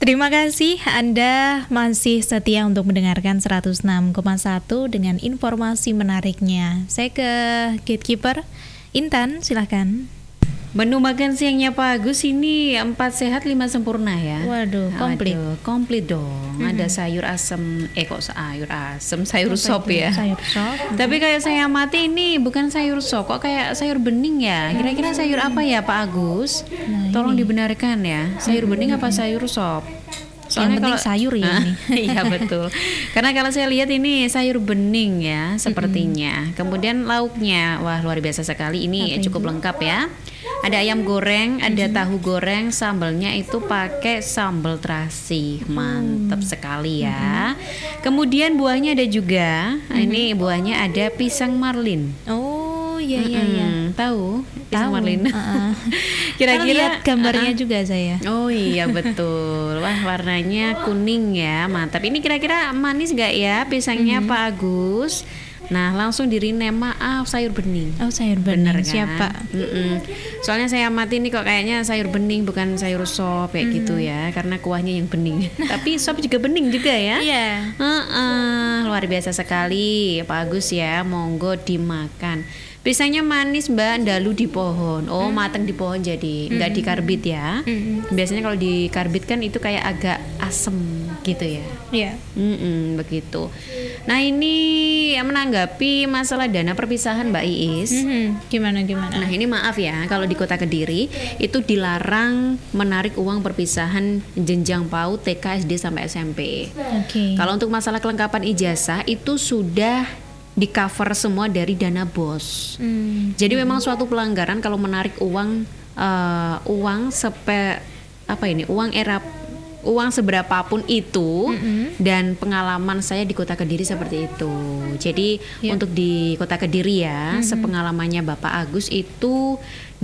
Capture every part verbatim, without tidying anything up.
Terima kasih Anda masih setia untuk mendengarkan seratus enam koma satu dengan informasi menariknya. Saya ke Gatekeeper Intan, silahkan. Menu makan siangnya Pak Agus ini empat sehat lima sempurna ya. Waduh, komplit. Waduh, komplit dong. Hmm. Ada sayur asem, eh kok sayur asem, sayur sop ya. Sayur sop. Tapi kayak saya amati ini bukan sayur sop, kok kayak sayur bening ya. Kira-kira sayur apa ya Pak Agus? Nah, tolong ini dibenarkan ya. Sayur bening apa sayur sop? Soalnya yang penting kalau, sayur ya ini. Iya betul. Karena kalau saya lihat ini sayur bening ya sepertinya. Mm-hmm. Kemudian lauknya, wah luar biasa sekali. Ini apa cukup itu? Lengkap ya. Ada ayam goreng, ada mm-hmm. tahu goreng, sambalnya itu pakai sambal terasi, mantap mm. sekali ya. Mm-hmm. Kemudian buahnya ada juga. Mm-hmm. Ini buahnya ada pisang marlin. Oh iya iya iya. Tahu pisang tahu. marlin. Uh-uh. Kira-kira lihat gambarnya uh-uh. juga saya. Oh iya betul. Wah warnanya kuning ya, mantap. Ini kira-kira manis gak ya pisangnya mm-hmm. Pak Agus? Nah langsung dirinem, maaf sayur bening. Oh sayur bening. Bener, kan? Siapa? Mm-mm. Soalnya saya amati nih kok kayaknya sayur bening bukan sayur sop kayak mm. gitu ya, karena kuahnya yang bening. Tapi sop juga bening juga ya. Iya. Yeah. Uh-uh, luar biasa sekali Pak Agus ya, monggo dimakan. Pisangnya manis Mbak, dalu di pohon. Oh mm. matang di pohon jadi mm. nggak dikarbit ya. Mm. Biasanya kalau dikarbit kan itu kayak agak asem gitu ya. Iya. Yeah. Begitu. Nah ini yang menanggapi masalah dana perpisahan Mbak Iis. Mm-hmm. Gimana gimana? Nah ini maaf ya, kalau di Kota Kediri itu dilarang menarik uang perpisahan jenjang PAUD, T K, S D sampai S M P. Oke. Okay. Kalau untuk masalah kelengkapan ijazah itu sudah di cover semua dari dana bos. Mm. Jadi memang suatu pelanggaran kalau menarik uang uh, uang sepe apa ini uang era uang seberapapun itu, mm-hmm. dan pengalaman saya di Kota Kediri seperti itu. Jadi yeah. untuk di Kota Kediri ya, mm-hmm. sepengalamannya Bapak Agus itu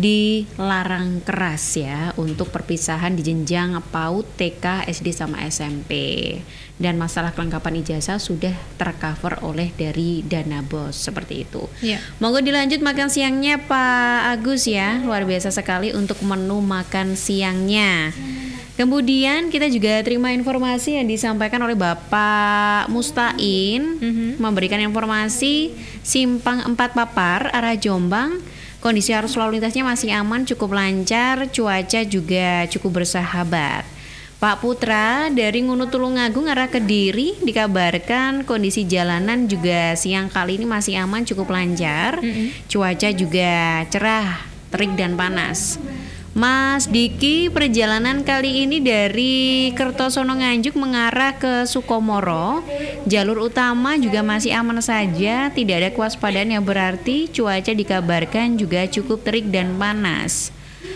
dilarang keras ya untuk perpisahan di jenjang PAUD, T K, S D sama S M P. Dan masalah kelengkapan ijazah sudah tercover oleh dari dana bos seperti itu. Yeah. Monggo dilanjut makan siangnya Pak Agus ya, luar biasa sekali untuk menu makan siangnya. Kemudian kita juga terima informasi yang disampaikan oleh Bapak Mustain, mm-hmm. memberikan informasi Simpang Empat Papar arah Jombang, kondisi arus lalu lintasnya masih aman, cukup lancar, cuaca juga cukup bersahabat. Pak Putra dari Ngunu Tulungagung arah Kediri dikabarkan kondisi jalanan juga siang kali ini masih aman, cukup lancar, mm-hmm. cuaca juga cerah, terik dan panas. Mas Diki, perjalanan kali ini dari Kertosono Nganjuk mengarah ke Sukomoro, jalur utama juga masih aman saja, tidak ada kewaspadaan yang berarti, cuaca dikabarkan juga cukup terik dan panas.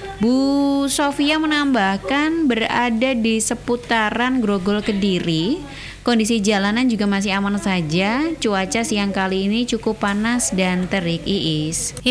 Bu Sofia menambahkan berada di seputaran Grogol Kediri, kondisi jalanan juga masih aman saja, cuaca siang kali ini cukup panas dan terik. Iis.